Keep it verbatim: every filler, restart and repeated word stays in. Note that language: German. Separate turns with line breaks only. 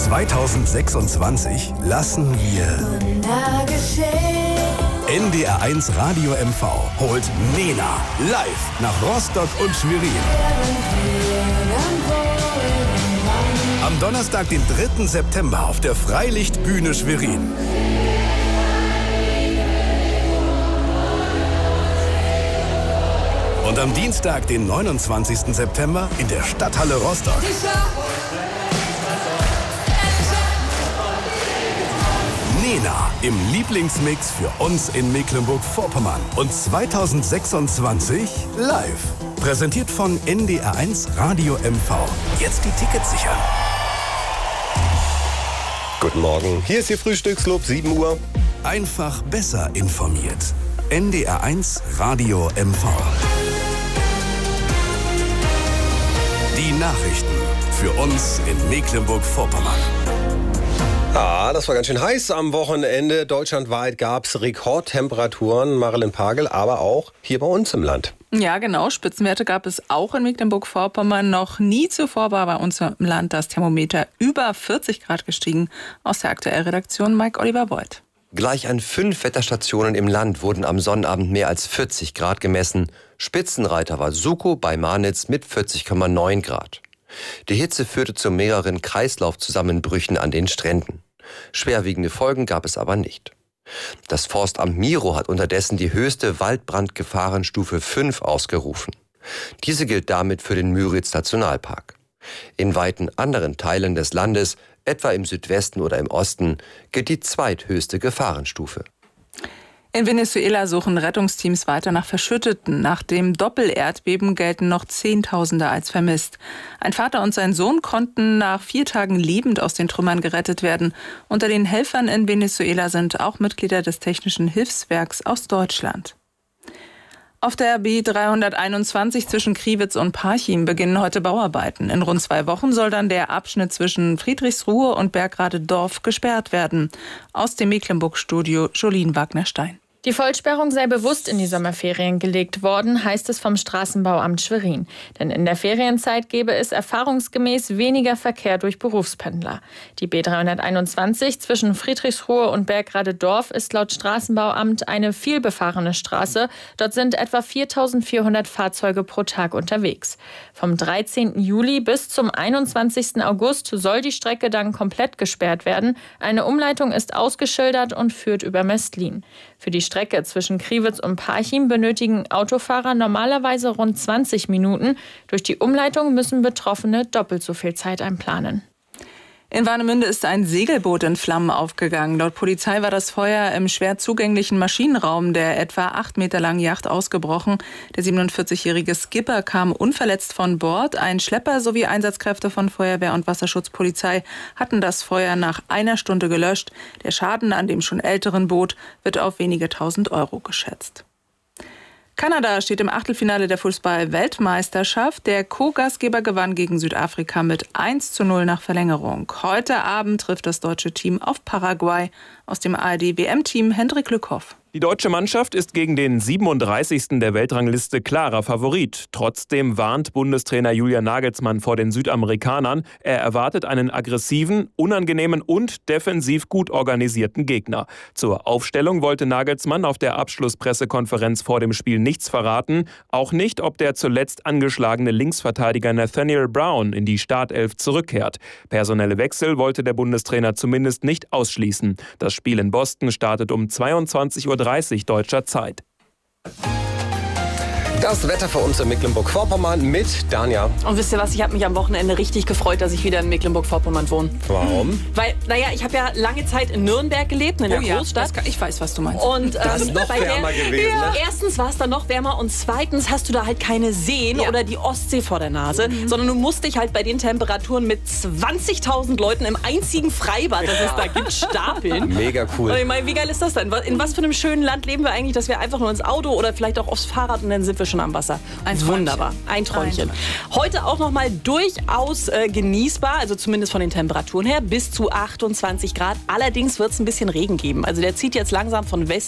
zweitausendsechsundzwanzig lassen wir N D R eins Radio M V holt Nena live nach Rostock und Schwerin. Am Donnerstag, den dritten September auf der Freilichtbühne Schwerin. Und am Dienstag, den neunundzwanzigsten September in der Stadthalle Rostock. Nena im Lieblingsmix für uns in Mecklenburg-Vorpommern und zweitausendsechsundzwanzig live. Präsentiert von N D R eins Radio M V. Jetzt die Tickets sichern.
Guten Morgen, hier ist Ihr Frühstückslob, sieben Uhr.
Einfach besser informiert. N D R eins Radio M V. Die Nachrichten für uns in Mecklenburg-Vorpommern.
Ah, das war ganz schön heiß am Wochenende. Deutschlandweit gab es Rekordtemperaturen, Marilyn Pagel, aber auch hier bei uns im Land.
Ja, genau. Spitzenwerte gab es auch in Mecklenburg-Vorpommern. Noch nie zuvor war bei uns im Land das Thermometer über vierzig Grad gestiegen. Aus der Aktuellredaktion Mike Oliver Voigt.
Gleich an fünf Wetterstationen im Land wurden am Sonnabend mehr als vierzig Grad gemessen. Spitzenreiter war Sukow bei Marnitz mit vierzig Komma neun Grad. Die Hitze führte zu mehreren Kreislaufzusammenbrüchen an den Stränden. Schwerwiegende Folgen gab es aber nicht. Das Forstamt Miro hat unterdessen die höchste Waldbrandgefahrenstufe fünf ausgerufen. Diese gilt damit für den Müritz-Nationalpark. In weiten anderen Teilen des Landes, etwa im Südwesten oder im Osten, gilt die zweithöchste Gefahrenstufe.
In Venezuela suchen Rettungsteams weiter nach Verschütteten. Nach dem Doppelerdbeben gelten noch Zehntausende als vermisst. Ein Vater und sein Sohn konnten nach vier Tagen lebend aus den Trümmern gerettet werden. Unter den Helfern in Venezuela sind auch Mitglieder des Technischen Hilfswerks aus Deutschland. Auf der B dreihunderteinundzwanzig zwischen Kriwitz und Parchim beginnen heute Bauarbeiten. In rund zwei Wochen soll dann der Abschnitt zwischen Friedrichsruhe und Bergrade-Dorf gesperrt werden. Aus dem Mecklenburg-Studio Jolien Wagner-Stein.
Die Vollsperrung sei bewusst in die Sommerferien gelegt worden, heißt es vom Straßenbauamt Schwerin. Denn in der Ferienzeit gäbe es erfahrungsgemäß weniger Verkehr durch Berufspendler. Die B dreihunderteinundzwanzig zwischen Friedrichsruhe und Bergrade-Dorf ist laut Straßenbauamt eine vielbefahrene Straße. Dort sind etwa viertausendvierhundert Fahrzeuge pro Tag unterwegs. Vom dreizehnten Juli bis zum einundzwanzigsten August soll die Strecke dann komplett gesperrt werden. Eine Umleitung ist ausgeschildert und führt über Mestlin. Für die Strecke zwischen Kriwitz und Parchim benötigen Autofahrer normalerweise rund zwanzig Minuten. Durch die Umleitung müssen Betroffene doppelt so viel Zeit einplanen.
In Warnemünde ist ein Segelboot in Flammen aufgegangen. Laut Polizei war das Feuer im schwer zugänglichen Maschinenraum der etwa acht Meter langen Yacht ausgebrochen. Der siebenundvierzigjährige Skipper kam unverletzt von Bord. Ein Schlepper sowie Einsatzkräfte von Feuerwehr und Wasserschutzpolizei hatten das Feuer nach einer Stunde gelöscht. Der Schaden an dem schon älteren Boot wird auf wenige tausend Euro geschätzt. Kanada steht im Achtelfinale der Fußball-Weltmeisterschaft. Der Co-Gastgeber gewann gegen Südafrika mit eins zu null nach Verlängerung. Heute Abend trifft das deutsche Team auf Paraguay. Aus dem A R D-W M-Team Hendrik Lückhoff.
Die deutsche Mannschaft ist gegen den siebenunddreißigsten der Weltrangliste klarer Favorit. Trotzdem warnt Bundestrainer Julian Nagelsmann vor den Südamerikanern. Er erwartet einen aggressiven, unangenehmen und defensiv gut organisierten Gegner. Zur Aufstellung wollte Nagelsmann auf der Abschlusspressekonferenz vor dem Spiel nichts verraten. Auch nicht, ob der zuletzt angeschlagene Linksverteidiger Nathaniel Brown in die Startelf zurückkehrt. Personelle Wechsel wollte der Bundestrainer zumindest nicht ausschließen. Das Spiel in Boston startet um zweiundzwanzig Uhr dreißig deutscher Zeit.
Das Wetter für uns in Mecklenburg-Vorpommern mit Danja.
Und wisst ihr was, ich habe mich am Wochenende richtig gefreut, dass ich wieder in Mecklenburg-Vorpommern wohne.
Warum?
Weil, naja, ich habe ja lange Zeit in Nürnberg gelebt, in der
oh ja,
Großstadt.
Kann, ich weiß, was du meinst.
Und, ähm,
das ist noch
bei
wärmer
der,
gewesen.
Ja,
Ne?
erstens war es dann noch wärmer und zweitens hast du da halt keine Seen
Ja.
oder die Ostsee vor der Nase, mhm. sondern du musst dich halt bei den Temperaturen mit zwanzigtausend Leuten im einzigen Freibad, das es da gibt, stapeln.
Mega cool.
Und ich meine, wie geil ist das denn? In was für einem schönen Land leben wir eigentlich, dass wir einfach nur ins Auto oder vielleicht auch aufs Fahrrad und dann sind wir schon am Wasser.
Ein
Wunderbar, ein Träumchen. Heute auch noch mal durchaus äh, genießbar, also zumindest von den Temperaturen her, bis zu achtundzwanzig Grad. Allerdings wird es ein bisschen Regen geben. Also der zieht jetzt langsam von Westen